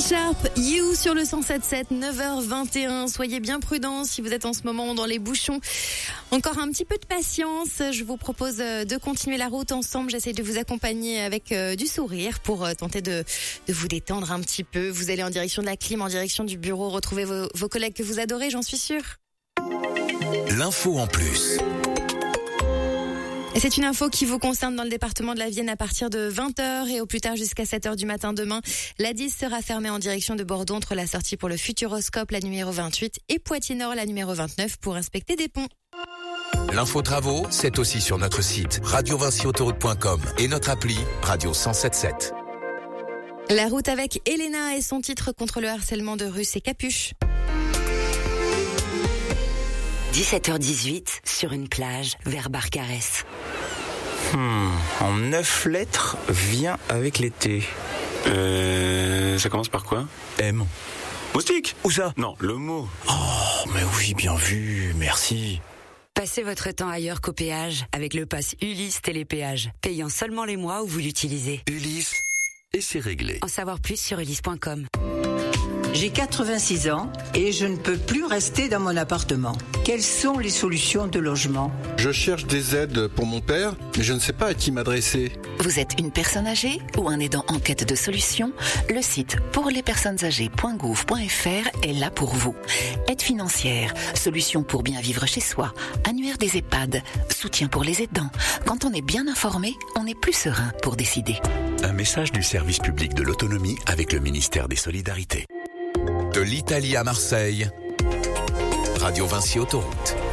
Sharp, You sur le 107.7, 9h21. Soyez bien prudents si vous êtes en ce moment dans les bouchons. Encore un petit peu de patience. Je vous propose de continuer la route ensemble. J'essaie de vous accompagner avec du sourire pour tenter de vous détendre un petit peu. Vous allez en direction de la clim, en direction du bureau, retrouver vos collègues que vous adorez, j'en suis sûre. L'info en plus. Et c'est une info qui vous concerne dans le département de la Vienne à partir de 20h et au plus tard jusqu'à 7h du matin demain. La 10 sera fermée en direction de Bordeaux entre la sortie pour le Futuroscope, la numéro 28, et Poitiers-Nord, la numéro 29, pour inspecter des ponts. L'info travaux, c'est aussi sur notre site radiovinciautoroute.com et notre appli Radio 107.7. La route avec Elena et son titre contre le harcèlement de rue, c'est Capuche. 17h18 sur une plage vers Barcarès. En 9 lettres, vient avec l'été. Ça commence par quoi? M. Moustique? Où ça? Non, le mot. Oh, mais oui, bien vu, merci. Passez votre temps ailleurs qu'au péage avec le pass Ulysse Télépéage, payant seulement les mois où vous l'utilisez. Ulysse, et c'est réglé. En savoir plus sur ulysse.com. J'ai 86 ans et je ne peux plus rester dans mon appartement. Quelles sont les solutions de logement? Je cherche des aides pour mon père, mais je ne sais pas à qui m'adresser. Vous êtes une personne âgée ou un aidant en quête de solutions? Le site pourlespersonnesâgées.gouv.fr est là pour vous. Aide financière, solutions pour bien vivre chez soi, annuaire des EHPAD, soutien pour les aidants. Quand on est bien informé, on est plus serein pour décider. Un message du service public de l'autonomie avec le ministère des Solidarités. De l'Italie à Marseille, Radio Vinci Autoroute.